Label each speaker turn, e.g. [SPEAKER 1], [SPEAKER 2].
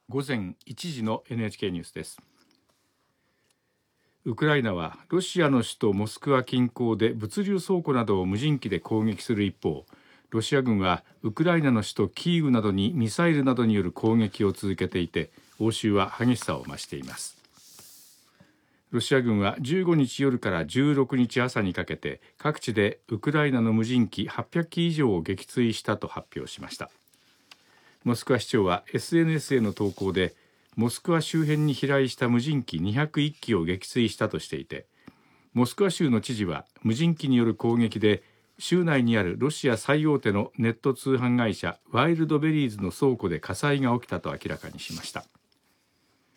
[SPEAKER 1] 午前1時の NHK ニュースです。ウクライナはロシアの首都モスクワ近郊で物流倉庫などを無人機で攻撃する一方、ロシア軍はウクライナの首都キーウなどにミサイルなどによる攻撃を続けていて、応酬は激しさを増しています。ロシア軍は15日夜から16日朝にかけて各地でウクライナの無人機800機以上を撃墜したと発表しました。モスクワ市長は SNS への投稿で、モスクワ周辺に飛来した無人機201機を撃墜したとしていて、モスクワ州の知事は無人機による攻撃で州内にあるロシア最大手のネット通販会社ワイルドベリーズの倉庫で火災が起きたと明らかにしました。